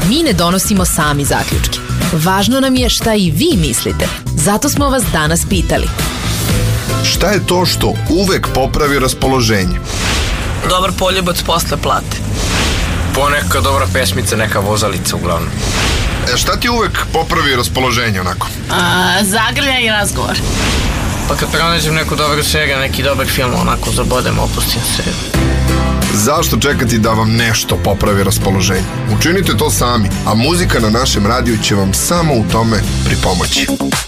mi ne donosimo sami zaključke. Važno nam je šta i vi mislite. Zato smo vas danas pitali. Šta je to što uvek popravi raspoloženje? Dobar poljubac posle plate. Poneka dobra pesmica, neka vozalica uglavnom. Šta ti uvek popravi raspoloženje onako? Zagrlja i razgovor. Pa kad pronađem neku dobru seriju, neki dobar film, onako zabodem, opustim se. Zašto čekati da vam nešto popravi raspoloženje? Učinite to sami, a muzika na našem radiju će vam samo u tome pripomoći.